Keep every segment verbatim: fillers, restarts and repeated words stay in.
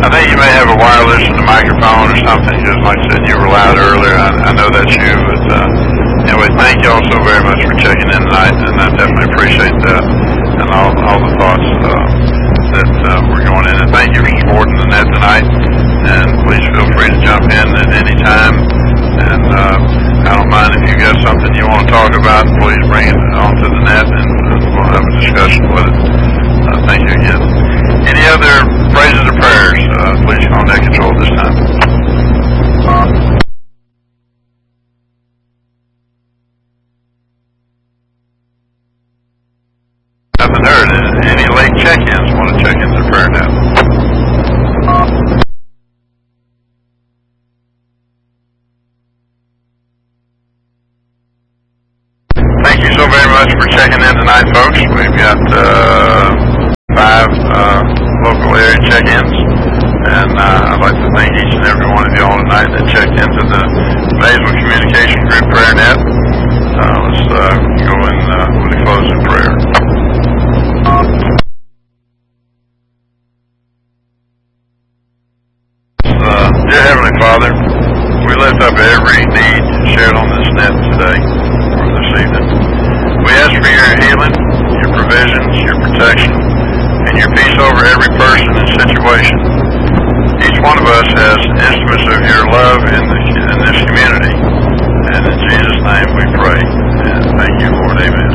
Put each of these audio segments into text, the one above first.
I think you may have a wireless in the microphone or something, just like I said, you were loud earlier. I, I know that's you, but uh, anyway, thank you all so very much for checking in tonight, and I definitely appreciate that and all, all the thoughts uh, that uh, were going in. And thank you for supporting the net tonight, and please feel free to jump in at any time. And uh, I don't mind if you got something you want to talk about, please bring it onto the net, and uh, we'll have a discussion with it. Uh, thank you again. Any other praises or prayers? Uh, please call net control this time. Nothing heard. Any late check-ins want to check into the prayer net? Thank you so very much for checking in tonight, folks. We've got uh, five uh, local area check-ins, and uh, I'd like to thank each and every one of you all tonight that checked into the Maysville Communication Group Prayer Net. Uh, let's uh, go in uh, with a closing prayer. Uh, dear Heavenly Father, we lift up every need shared on this net today, or this evening. We ask for your healing, your provisions, your protection, and your peace over every person and situation. Each one of us has instruments of your love in, the, in this community. And in Jesus' name we pray. And thank you, Lord. Amen.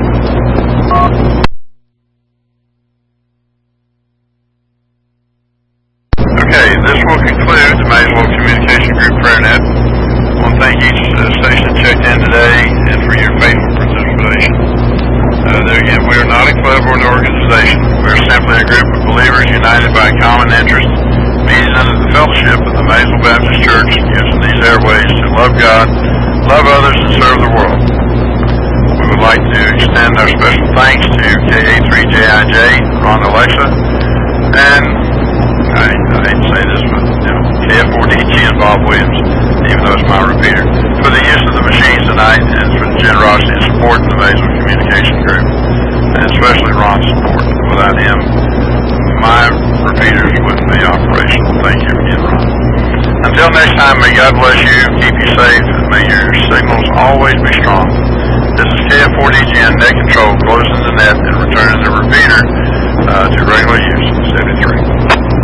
Okay, this will conclude the Maysville Communication Group Prayer Net. I want to thank each uh, station that checked in today and for your faithful participation. Uh, there again, we are not a club or an organization. We are simply a group of believers united by a common interest, meeting under the fellowship of the Maysville Baptist Church, using these airways to love God, love others, and serve the world. We would like to extend our special thanks to K A three J I J, Ron Alexa, and I, I hate to say this, but you know, K F four D G and Bob Williams, even though it's my repeater, for the use of the machines tonight and for the generosity and support in the Maysville Communication Group, and especially Ron's support. Without him, my repeaters wouldn't be operational. Thank you again, Ron. Until next time, may God bless you, keep you safe, and may your signals always be strong. This is K F four D G N Net Control closing the net and returning the repeater uh, to regular use. seventy-three.